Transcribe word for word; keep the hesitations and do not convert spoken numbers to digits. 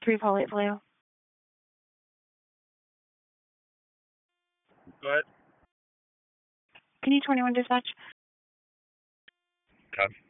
three Paul eight Vallejo. Go ahead. Can you twenty-one dispatch? Copy.